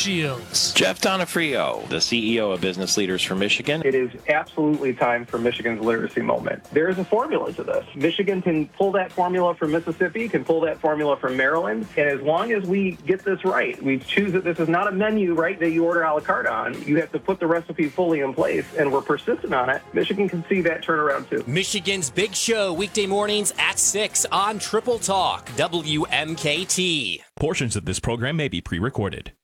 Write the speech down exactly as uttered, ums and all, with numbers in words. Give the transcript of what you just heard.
Shields. Jeff Donofrio, the C E O of Business Leaders for Michigan. It is absolutely time for Michigan's literacy moment. There is a formula to this. Michigan can pull that formula from Mississippi, can pull that formula from Maryland, and as long as we get this right, we choose that this is not a menu, right, that you order a la carte on. You have to put the recipe fully in place, and we're persistent on it. Michigan can see that turnaround too. Michigan's Big Show, weekday mornings at six on Triple Talk, W M K T. Portions of this program may be pre-recorded.